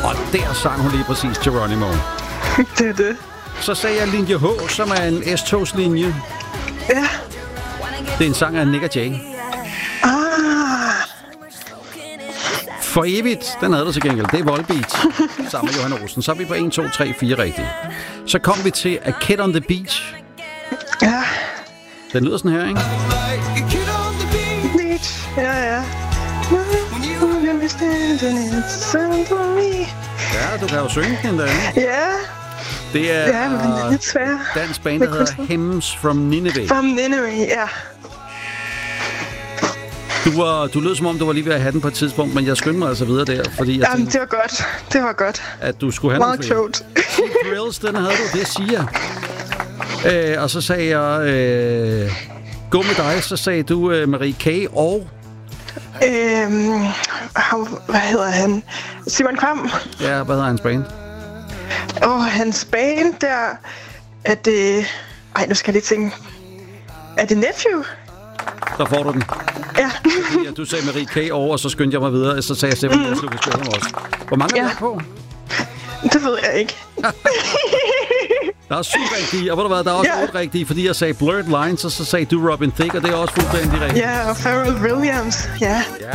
Og der sang hun lige præcis Geronimo. Det er det. Så sagde jeg linje H, som er en S-togslinje. Ja. Det er en sang af Nick og Jay. For evigt, den havde du til gengæld. Det er Volbeat sammen med Johan Olsen. Så er vi på 1, 2, 3, 4 rigtigt. Så kom vi til A Kid on the Beach. Ja. Den lyder sådan her, ikke? Beach. Ja. Ja, du kan jo synge den der. Ja. Det er Ja, men den er lidt svær. dansk band, der hedder Hymns from Nineveh. From Nineveh, ja. Du lød som om, du var lige ved at have den på et tidspunkt, men jeg skyndte mig altså videre der, fordi jeg Jamen, tænkte, det var godt. at du skulle have Meget nogle flere. klogt. Thrills, den havde du, det siger jeg. Og så sagde jeg, gå med dig, så sagde du Marie K. og... Hvad hedder han? Simon Kvam. Ja, hvad hedder hans band? Hans band der... Er det... Ej, nu skal jeg lige tænke... Er det Nephew? Der får du den. Ja. Ja, du sagde Marie K. over, og så skyndte jeg mig videre, og så sagde jeg simpelthen, at Lukas Graham også. Hvor mange er der på? Det ved jeg ikke. Der er 7 rigtige, og ved du hvad, der er også 8 rigtige, fordi jeg sagde Blurred Lines, og så sagde du Robin Thicke, og det er også fuldstændig rigtigt. Ja, og Pharrell Williams. Ja. Ja,